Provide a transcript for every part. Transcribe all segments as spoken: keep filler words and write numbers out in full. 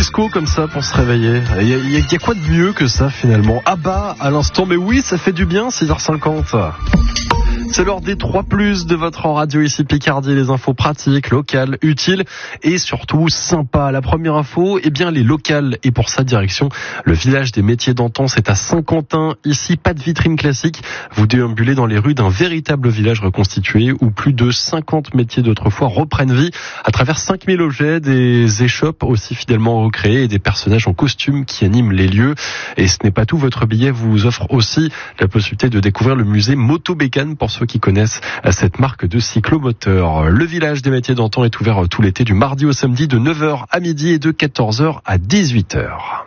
disco comme ça pour se réveiller. Il y, y, y a quoi de mieux que ça finalement? Ah bah à l'instant, mais oui, ça fait du bien, six heures cinquante. C'est l'heure des trois plus de votre radio ici Picardie, les infos pratiques, locales, utiles et surtout sympas. La première info, eh bien les locales, et pour sa direction, le village des métiers d'antan, c'est à Saint-Quentin. Ici, pas de vitrine classique. Vous déambulez dans les rues d'un véritable village reconstitué où plus de cinquante métiers d'autrefois reprennent vie à travers cinq mille objets, des échoppes aussi fidèlement recréées et des personnages en costume qui animent les lieux. Et ce n'est pas tout, votre billet vous offre aussi la possibilité de découvrir le musée Motobécane pour ceux qui connaissent cette marque de cyclomoteur. Le village des métiers d'antan est ouvert tout l'été du mardi au samedi de neuf heures à midi et de quatorze heures à dix-huit heures.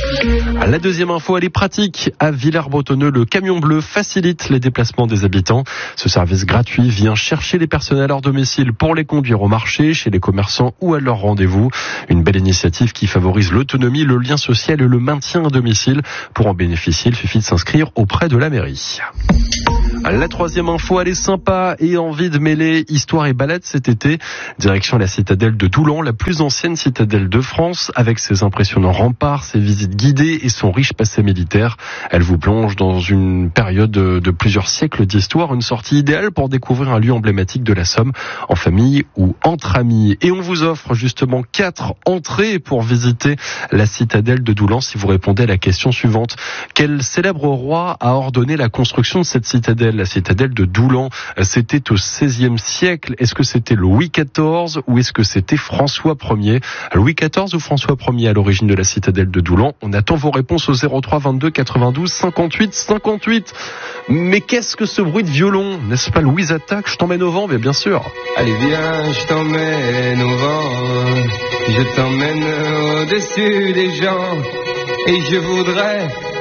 La deuxième info, elle est pratique. À Villers-Bretonneux, le camion bleu facilite les déplacements des habitants. Ce service gratuit vient chercher les personnes à leur domicile pour les conduire au marché, chez les commerçants ou à leur rendez-vous. Une belle initiative qui favorise l'autonomie, le lien social et le maintien à domicile. Pour en bénéficier, il suffit de s'inscrire auprès de la mairie. La troisième info, elle est sympa et envie de mêler histoire et balade cet été. Direction la citadelle de Doulan, la plus ancienne citadelle de France, avec ses impressionnants remparts, ses visites guidées et son riche passé militaire. Elle vous plonge dans une période de plusieurs siècles d'histoire, une sortie idéale pour découvrir un lieu emblématique de la Somme, en famille ou entre amis. Et on vous offre justement quatre entrées pour visiter la citadelle de Doulan si vous répondez à la question suivante. Quel célèbre roi a ordonné la construction de cette citadelle? La citadelle de Doulan, c'était au seizième siècle. Est-ce que c'était Louis quatorze ou est-ce que c'était François Ier? Louis quatorze ou François Ier à l'origine de la citadelle de Doulan? On attend vos réponses au zéro trois vingt-deux quatre-vingt-douze cinquante-huit cinquante-huit. Mais qu'est-ce que ce bruit de violon? N'est-ce pas Louise Attaque? Je t'emmène au vent, mais bien sûr. Allez viens, je t'emmène au vent, je t'emmène au-dessus des gens, et je voudrais